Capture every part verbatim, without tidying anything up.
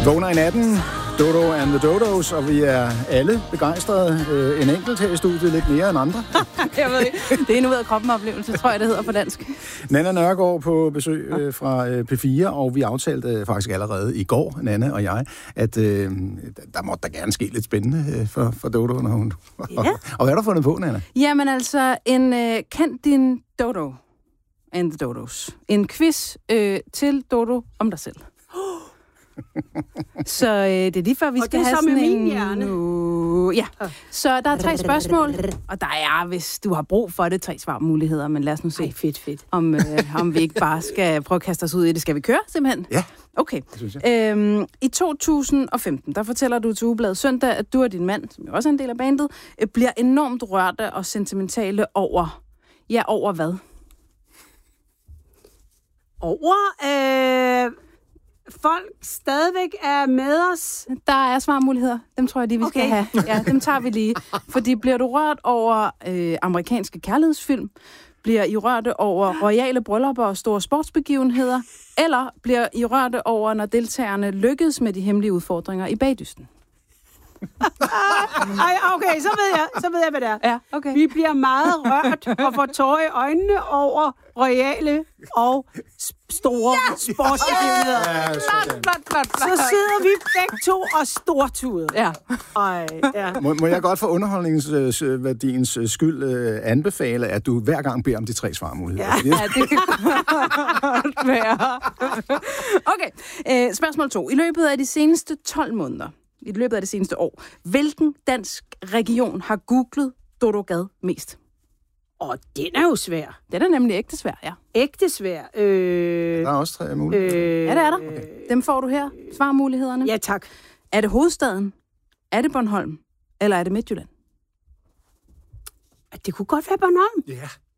Vågner i natten, Dodo and the Dodos, og vi er alle begejstrede. Øh, en enkelt her i studiet, lidt mere end andre. Jeg ved ikke. Det er endnu ved at kroppen oplevelse, tror jeg, det hedder på dansk. Nanna Nørgaard på besøg øh, fra øh, P fire, og vi aftalte øh, faktisk allerede i går, Nanna og jeg, at øh, der måtte da gerne ske lidt spændende øh, for, for Dodo. Når hun... Ja. og, og hvad har du fundet på, Nanna? Jamen altså, en øh, kend din Dodo and the Dodos. En quiz øh, til Dodo om dig selv. Så øh, det er lige før, vi og skal det have sådan en... min hjerne. Nu... Ja, så der er tre spørgsmål, og der er, hvis du har brug for det, tre svarmuligheder, men lad os nu se, Ej, fedt, fedt. Om, øh, om vi ikke bare skal prøve at kaste os ud i det. Skal vi køre, simpelthen? Ja, okay. Det synes jeg. Øhm, I to tusind og femten, der fortæller du til Ugebladet Søndag, at du og din mand, som jo også er en del af bandet, øh, bliver enormt rørte og sentimentale over... Ja, over hvad? Over... Øh... folk stadigvæk er med os. Der er svarmuligheder. Dem tror jeg, de vi okay. skal have. Ja, dem tager vi lige. Fordi bliver du rørt over øh, amerikanske kærlighedsfilm? Bliver I rørte over royale bryllupper og store sportsbegivenheder? Eller bliver I rørte over, når deltagerne lykkes med de hemmelige udfordringer i bagdysten? Ej, okay, så ved jeg, så ved jeg, hvad det er. Ja, okay. Vi bliver meget rørt og får tårer i øjnene over royale og store ja! sportsbegivenheder. Ja, flot, flot, flot, flot. Så sidder vi begge to og stortuder. Ja. Ej, ja. Må, må jeg godt for underholdningsværdiens skyld øh, anbefale, at du hver gang beder om de tre svarmuligheder? Ja, ja det kan godt være. Okay, øh, spørgsmål to. I løbet af de seneste tolv måneder, i løbet af det seneste år, hvilken dansk region har googlet Dodo Gad mest? Og den er jo svær. Den er nemlig ægte svær, ja. Ægte svær. Øh, Der er også tre muligheder. øh, Ja, det er der. Okay. Dem får du her. Svarmulighederne. Ja, tak. Er det hovedstaden? Er det Bornholm? Eller er det Midtjylland? Det kunne godt være Bornholm. Ja.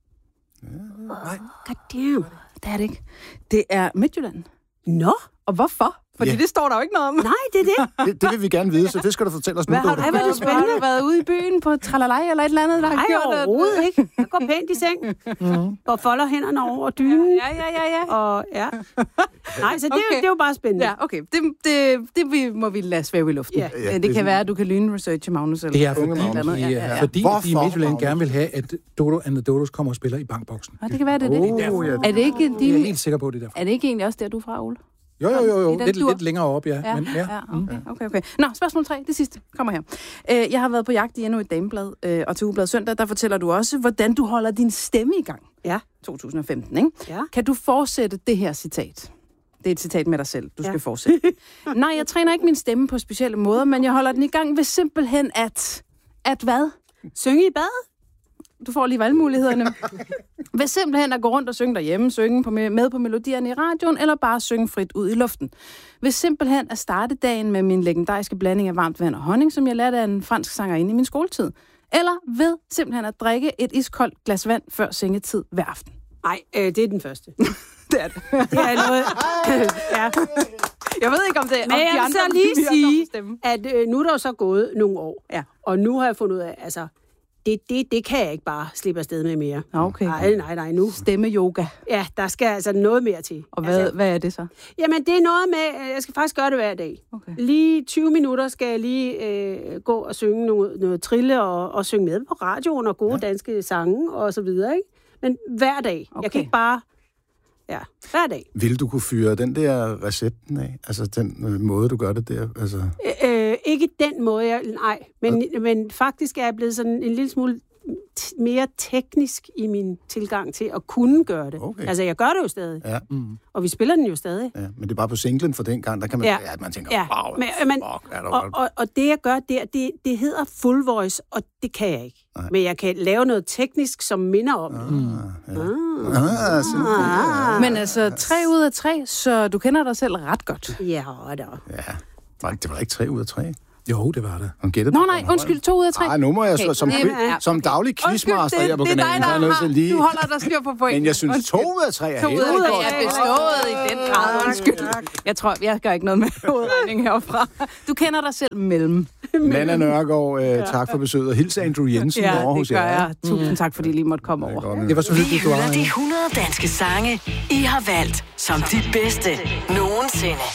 ja nej. Goddamn. Det er det ikke. Det er Midtjylland. Nå? Og hvorfor? Fordi Ja. det står der jo ikke noget om. Nej, det er det. Det, det vil vi gerne vide, så det skal du fortælle os nu. Hvad har du, Ej, hvor er det været, spændende. har du været ude i byen på Tralalaj eller et eller andet, der har Nej, gjort det? overhovedet ikke. Jeg går pænt i seng. Mm. Og folder hænderne over dynen. Ja, ja, ja, ja. Og ja. Nej, så det, Okay. er, jo, det er jo bare spændende. Ja, okay. Det, det, det vi, må vi lade svæve i luften. Ja. Ja, det, det kan være, at du kan lyne researche Magnus eller Det er Unge fordi, Magnus. de, Ja, ja, ja. fordi Hvorfor, de i Midtjylland Magnus? gerne vil have, at Dodo and the Dodos kommer og spiller i bankboksen. Ja, det kan være, det er det. Oh, ja. Er det ikke Jeg er din... helt sikker på det der. Er det ikke egentlig også der, du er fra, Ole? Jo, jo, jo, jo. I den Lidt, tur? lidt længere op, ja. Ja, Men, ja. ja okay, okay, okay. Nå, spørgsmål tre, det sidste, kommer her. Øh, jeg har været på jagt i endnu et dameblad, øh, og til Ugebladet Søndag, der fortæller du også, hvordan du holder din stemme i gang. Ja. to tusind og femten, ikke? Ja. Kan du fortsætte det her citat? Det er et citat med dig selv, du Ja. skal fortsætte. Nej, jeg træner ikke min stemme på specielle måder, men jeg holder den i gang ved simpelthen at... At hvad? Synge i bad? Du får lige valgmulighederne. Ved simpelthen at gå rundt og synge derhjemme, synge på, med på melodierne i radioen, eller bare synge frit ud i luften. Ved simpelthen at starte dagen med min legendariske blanding af varmt vand og honning, som jeg lærte af en fransk sangerinde i min skoletid. Eller ved simpelthen at drikke et iskoldt glas vand før sengetid hver aften. Nej, øh, det er den første. Det er det. Det er noget... ja. Jeg ved ikke, om det er... Men jeg vil så lige sige, at øh, nu er der jo så gået nogle år. Ja. Og nu har jeg fundet ud af, altså... Det, det, det kan jeg ikke bare slippe afsted med mere. Okay. Nej, nej, nej, nu. Stemme-yoga. Ja, der skal altså noget mere til. Og hvad, altså, hvad er det så? Jamen, det er noget med, jeg skal faktisk gøre det hver dag. Okay. Lige tyve minutter skal jeg lige øh, gå og synge noget, noget trille og, og synge med på radioen og gode ja. danske sange og så videre, ikke? Men hver dag. Okay. Jeg kan ikke bare... Ja, hver dag. Vil du kunne fyre den der recepten af? Altså den øh, måde, du gør det der? Altså... Øh, ikke den måde, jeg... Nej, men, okay. men faktisk er jeg blevet sådan en lille smule t- mere teknisk i min tilgang til at kunne gøre det. Okay. Altså, jeg gør det jo stadig. Ja. Mm. Og vi spiller den jo stadig. Ja, men det er bare på singlen for den gang, der kan man, Ja. ja. Ja, man tænker, Ja, wow, men, men, fuck, er der og, og, og det, jeg gør der, det, det hedder full voice, og det kan jeg ikke. Nej. Men jeg kan lave noget teknisk, som minder om det. Ah, ja. Ah. Ah, sådan, ja. Men altså, tre ud af tre, så du kender dig selv ret godt. Ja, da. Ja, Var det, det var ikke tre ud af tre. Jo, det var det. Hun gættede Nå på, nej, undskyld, to ud af tre. Nej, nu må jeg Okay. så, som, Det- quiz, ja, som okay. daglig quizmaster Undskyld, her på det, det er kanalen, dig, så er jeg der nødt til har, lige... du holder dig styr på pointen. Men jeg synes, Undskyld. to ud af tre er To ud helt af tre godt. er bestået i den grad, undskyld. Jeg tror, jeg gør ikke noget med udregning herfra. Du kender dig selv mellem. Nanna Nørgaard, øh, tak for besøget. Og hils Andrew Jensen Ja, over det hos gør jer. jeg. Tusind tak, fordi I lige måtte komme over. Godt, Det var så Vi hyggeligt, du hylder var de her. hundrede danske sange, I har valgt som de bedste nogensinde.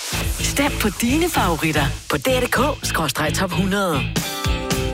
Stem på dine favoritter på d r punktum d k skråstreg top hundrede.